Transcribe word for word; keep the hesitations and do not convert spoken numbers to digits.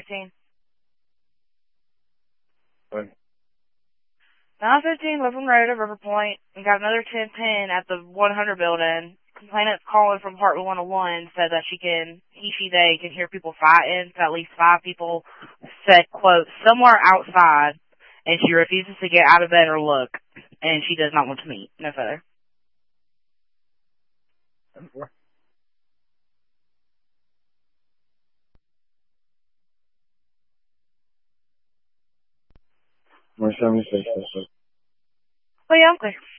fifteen. What? nine fifteen Liverpool Road at River Point. We got another ten pin at the one hundred building. Complainant calling from Heartland one oh one said that she can, he, she, they can hear people fighting. At least five people said, quote, somewhere outside, and she refuses to get out of bed or look, and she does not want to meet. No further. More seventy-six. Oh, yeah, I'm clear.